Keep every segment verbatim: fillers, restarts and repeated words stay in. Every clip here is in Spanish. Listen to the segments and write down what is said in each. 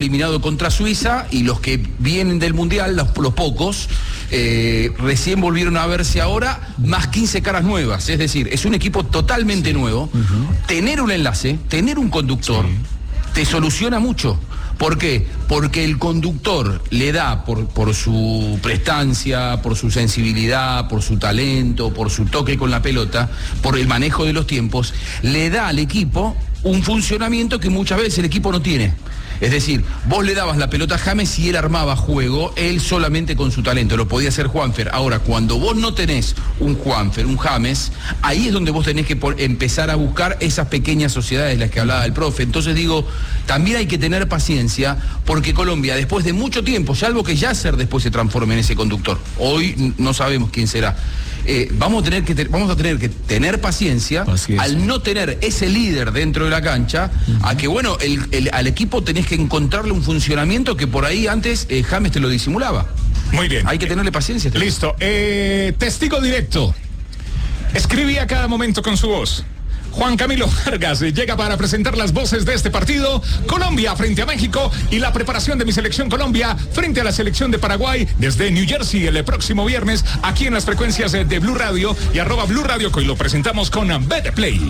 eliminado contra Suiza, y los que vienen del Mundial, los, los pocos, eh, recién volvieron a verse ahora, más quince caras nuevas. Es decir, es un equipo totalmente nuevo. Uh-huh. Tener un enlace, tener un conductor, sí, te soluciona mucho. ¿Por qué? Porque el conductor le da, por, por su prestancia, por su sensibilidad, por su talento, por su toque con la pelota, por el manejo de los tiempos, le da al equipo un funcionamiento que muchas veces el equipo no tiene. Es decir, vos le dabas la pelota a James y él armaba juego, él solamente con su talento, lo podía hacer Juanfer. Ahora, cuando vos no tenés un Juanfer, un James, ahí es donde vos tenés que por, empezar a buscar esas pequeñas sociedades de las que hablaba el profe. Entonces digo, también hay que tener paciencia, porque Colombia, después de mucho tiempo, salvo que Yasser después se transforme en ese conductor, hoy no sabemos quién será, Eh, vamos, a tener que te, vamos a tener que tener paciencia, paciencia al no tener ese líder dentro de la cancha, uh-huh, a que bueno, el, el, al equipo tenés que encontrarle un funcionamiento que por ahí antes eh, James te lo disimulaba. Muy bien. Hay que tenerle paciencia. Este Listo. Eh, testigo directo. Escribí a cada momento con su voz. Juan Camilo Vargas llega para presentar las voces de este partido. Colombia frente a México y la preparación de mi selección Colombia frente a la selección de Paraguay desde New Jersey el próximo viernes aquí en las frecuencias de Blue Radio y arroba Blue Radio, que hoy lo presentamos con Betplay.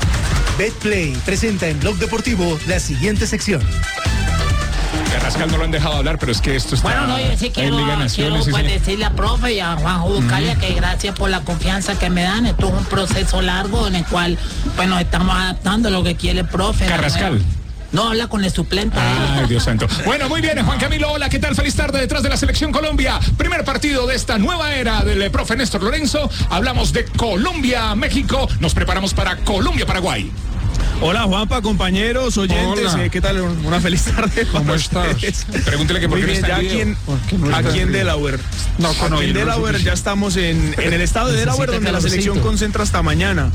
Betplay presenta en Blog Deportivo la siguiente sección. Carrascal no lo han dejado hablar, pero es que esto está bueno, no, yo sí quiero, en Liga Naciones. quiero pues, sí, decirle a profe y a Juanjo Buscalia, uh-huh, que gracias por la confianza que me dan. Esto es un proceso largo en el cual pues, nos estamos adaptando a lo que quiere el profe. Carrascal. No, habla con el suplente. Ay, Dios santo. Bueno, muy bien, Juan Camilo, hola, ¿qué tal? Feliz tarde detrás de la selección Colombia. Primer partido de esta nueva era del profe Néstor Lorenzo. Hablamos de Colombia, México. Nos preparamos para Colombia, Paraguay. Hola Juanpa, compañeros, oyentes, eh, ¿qué tal? Una feliz tarde. ¿Cómo estás? Pregúntele que por qué no está aquí en, no aquí en Delaware. No, aquí en Delaware ya estamos en, en el estado de Delaware, donde la selección concentra hasta mañana.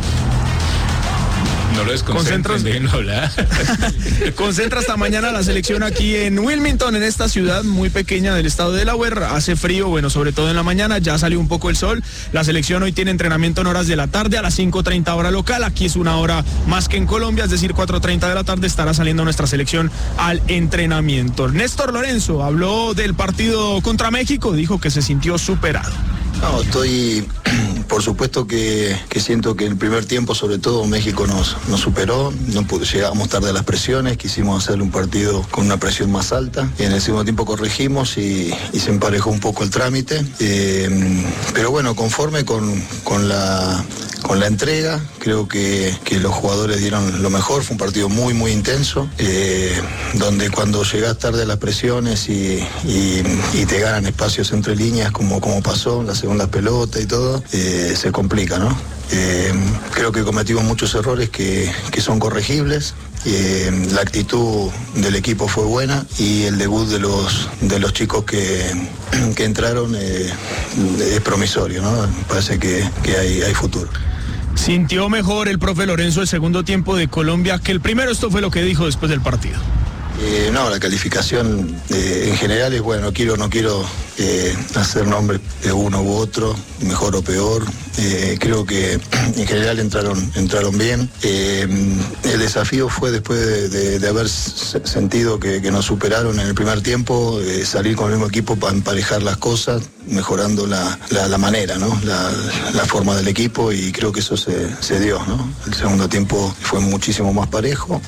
No lo desconcentren, déjenlo hablar. Concentra hasta mañana la selección aquí en Wilmington, en esta ciudad muy pequeña del estado de Delaware. Hace frío, bueno, sobre todo en la mañana, ya salió un poco el sol. La selección hoy tiene entrenamiento en horas de la tarde a las cinco treinta hora local. Aquí es una hora más que en Colombia, es decir, cuatro treinta de la tarde estará saliendo nuestra selección al entrenamiento. Néstor Lorenzo habló del partido contra México, dijo que se sintió superado. No, estoy, por supuesto que, que siento que el primer tiempo, sobre todo, México nos, nos superó, no pudo, llegamos tarde a las presiones, quisimos hacerle un partido con una presión más alta, y en el segundo tiempo corregimos y, y se emparejó un poco el trámite, eh, pero bueno, conforme con, con, la, con la entrega, creo que, que los jugadores dieron lo mejor, fue un partido muy, muy intenso, eh, donde cuando llegás tarde a las presiones y, y, y te ganan espacios entre líneas, como, como pasó, la segunda pelota y todo, eh, se complica, ¿no? Eh, creo que cometimos muchos errores que, que son corregibles. Eh, la actitud del equipo fue buena y el debut de los de los chicos que, que entraron eh, es promisorio, ¿no? Parece que, que hay, hay futuro. Sintió mejor el profe Lorenzo el segundo tiempo de Colombia que el primero. Esto fue lo que dijo después del partido. Eh, no, la calificación eh, en general es bueno, no quiero, no quiero eh, hacer nombre de uno u otro, mejor o peor. Eh, creo que en general entraron, entraron bien. Eh, el desafío fue después de, de, de haber sentido que, que nos superaron en el primer tiempo, eh, salir con el mismo equipo para emparejar las cosas, mejorando la, la, la manera, ¿no? La, la forma del equipo, y creo que eso se, se dio, ¿no? El segundo tiempo fue muchísimo más parejo.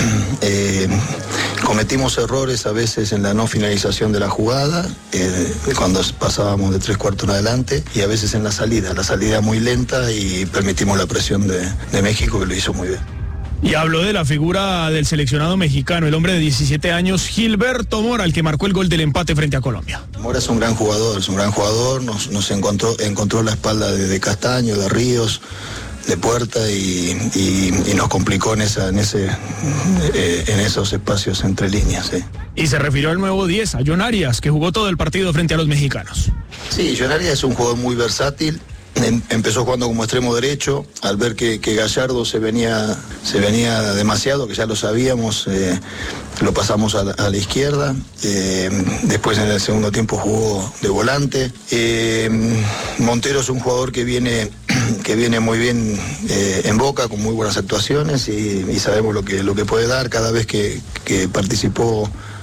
Eh, cometimos errores a veces en la no finalización de la jugada, eh, cuando pasábamos de tres cuartos en adelante, y a veces en la salida, la salida muy lenta, y permitimos la presión de, de México, que lo hizo muy bien. Y habló de la figura del seleccionado mexicano, el hombre de diecisiete años, Gilberto Mora, el que marcó el gol del empate frente a Colombia. Mora es un gran jugador, es un gran jugador, nos, nos encontró, encontró la espalda de, de Castaño, de Ríos, de Puerta, y, y, y nos complicó en esa en ese eh, en esos espacios entre líneas. ¿sí? Y se refirió al nuevo diez, a John Arias, que jugó todo el partido frente a los mexicanos. Sí, John Arias es un jugador muy versátil. Em, empezó jugando como extremo derecho, al ver que, que Gallardo se venía se venía demasiado, que ya lo sabíamos, eh, lo pasamos a la, a la izquierda. Eh, después en el segundo tiempo jugó de volante. Eh, Montero es un jugador que viene que viene muy bien eh, en Boca, con muy buenas actuaciones, y, y sabemos lo que lo que puede dar. Cada vez que, que participó